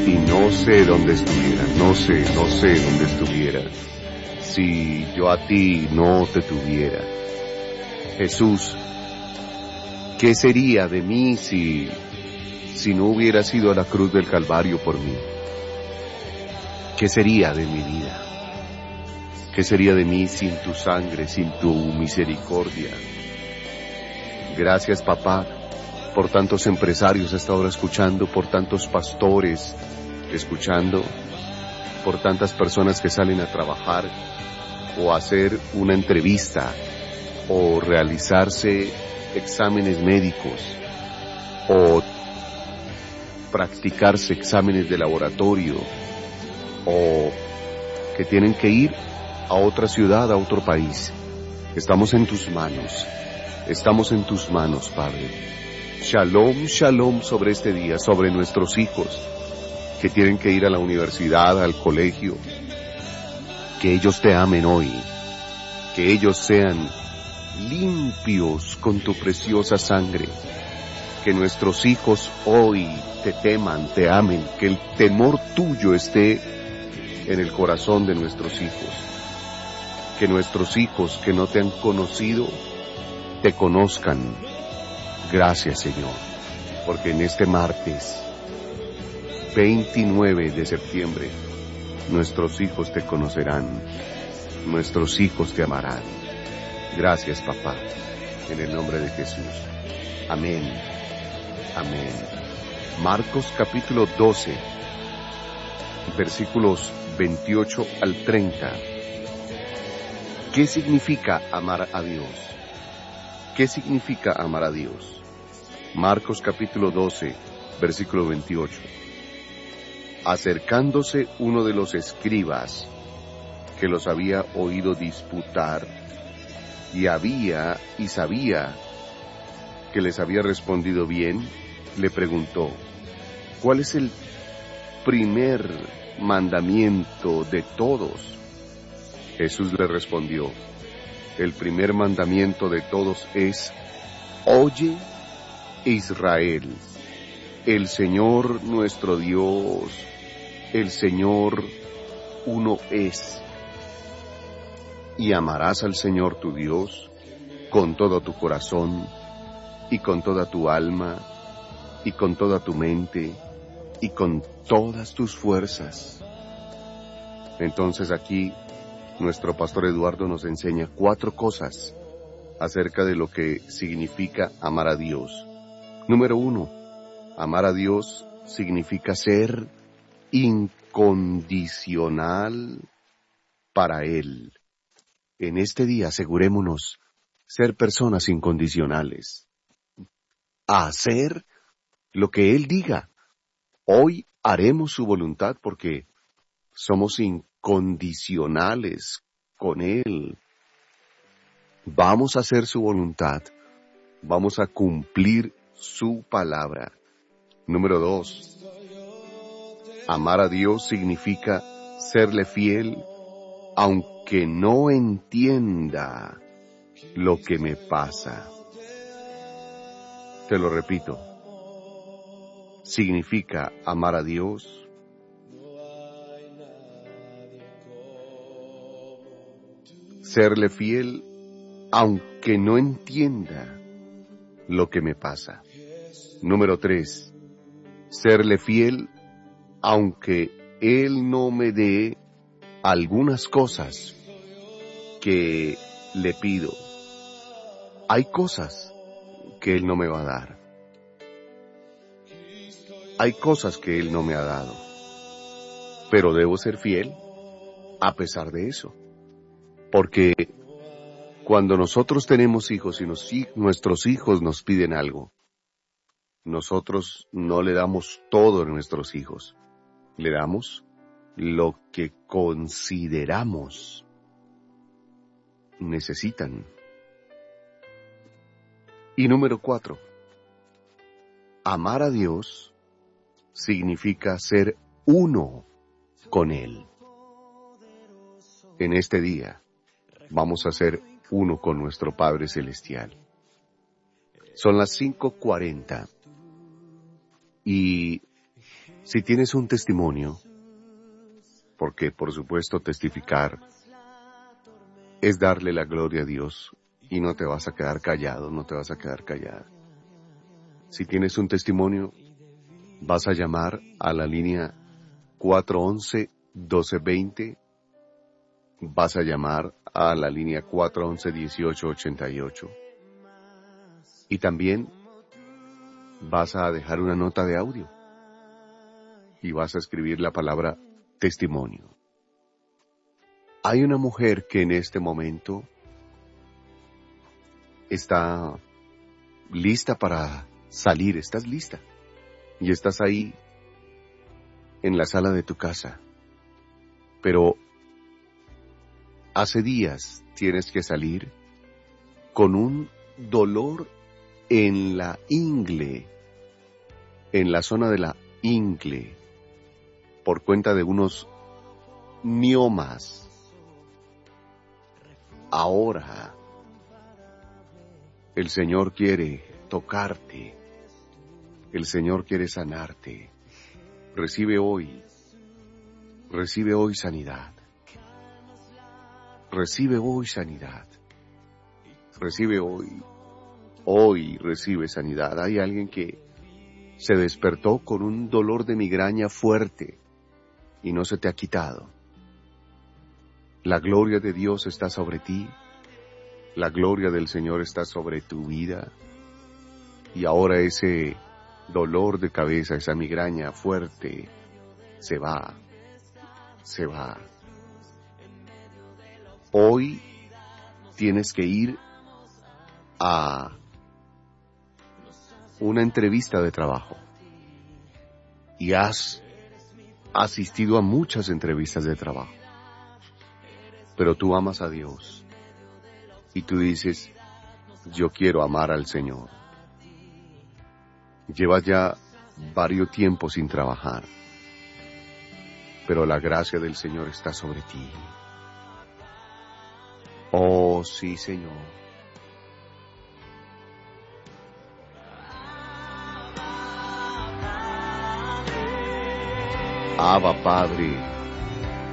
y no sé dónde estuviera, no sé dónde estuviera si yo a ti no te tuviera. Jesús, ¿qué sería de mí si no hubiera sido a la cruz del Calvario por mí? ¿Qué sería de mi vida? ¿Qué sería de mí sin tu sangre, sin tu misericordia? Gracias, papá, por tantos empresarios hasta ahora escuchando, por tantos pastores escuchando, por tantas personas que salen a trabajar o a hacer una entrevista o realizarse exámenes médicos o practicarse exámenes de laboratorio o que tienen que ir a otra ciudad, a otro país. Estamos en tus manos, Padre. Shalom, shalom sobre este día, sobre nuestros hijos que tienen que ir a la universidad, al colegio. Que ellos te amen hoy, que ellos sean limpios con tu preciosa sangre. Que nuestros hijos hoy te teman, te amen, que el temor tuyo esté en el corazón de nuestros hijos. Que nuestros hijos que no te han conocido, te conozcan. Gracias, Señor, porque en este martes 29 de septiembre, nuestros hijos te conocerán, nuestros hijos te amarán. Gracias, papá, en el nombre de Jesús. Amén. Amén. Marcos capítulo 12, versículos 28 al 30. ¿Qué significa amar a Dios? ¿Qué significa amar a Dios? Marcos capítulo 12, versículo 28. Acercándose uno de los escribas que los había oído disputar y sabía que les había respondido bien, le preguntó: ¿cuál es el primer mandamiento de todos? Jesús le respondió: el primer mandamiento de todos es: oye, Israel, el Señor nuestro Dios, el Señor uno es. Y amarás al Señor tu Dios con todo tu corazón, y con toda tu alma, y con toda tu mente, y con todas tus fuerzas. Entonces aquí nuestro pastor Eduardo nos enseña 4 cosas acerca de lo que significa amar a Dios. Número 1, amar a Dios significa ser incondicional para Él. En este día asegurémonos ser personas incondicionales, hacer lo que Él diga. Hoy haremos su voluntad porque somos incondicionales con Él. Vamos a hacer su voluntad, vamos a cumplir su palabra. Número 2, amar a Dios significa serle fiel aunque no entienda lo que me pasa. Te lo repito, significa amar a Dios serle fiel aunque no entienda lo que me pasa. Número 3, serle fiel aunque Él no me dé algunas cosas que le pido. Hay cosas que Él no me va a dar. Hay cosas que Él no me ha dado. Pero debo ser fiel a pesar de eso. Porque cuando nosotros tenemos hijos y nuestros hijos nos piden algo, nosotros no le damos todo a nuestros hijos. Le damos lo que consideramos necesitan. Y número 4, amar a Dios significa ser uno con Él. En este día vamos a ser uno con nuestro Padre Celestial. Son las 5:40 y Si tienes un testimonio, porque por supuesto testificar es darle la gloria a Dios y no te vas a quedar callado, no te vas a quedar callada. Si tienes un testimonio, vas a llamar a la línea 411-1220, vas a llamar a la línea 411-1888 y también vas a dejar una nota de audio y vas a escribir la palabra testimonio. Hay una mujer que en este momento está lista para salir, estás lista y estás ahí en la sala de tu casa, pero hace días tienes que salir con un dolor en la ingle, en la zona de la ingle, por cuenta de unos miomas. Ahora el Señor quiere tocarte, el Señor quiere sanarte. Recibe hoy sanidad. Recibe hoy sanidad. Recibe hoy recibe sanidad. Hay alguien que se despertó con un dolor de migraña fuerte y no se te ha quitado. La gloria de Dios está sobre ti. La gloria del Señor está sobre tu vida. Y ahora ese dolor de cabeza, esa migraña fuerte, se va. Hoy tienes que ir a una entrevista de trabajo. Y has asistido a muchas entrevistas de trabajo. Pero tú amas a Dios. Y tú dices, yo quiero amar al Señor. Llevas ya varios tiempos sin trabajar. Pero la gracia del Señor está sobre ti. Oh, sí, Señor. Abba, Padre.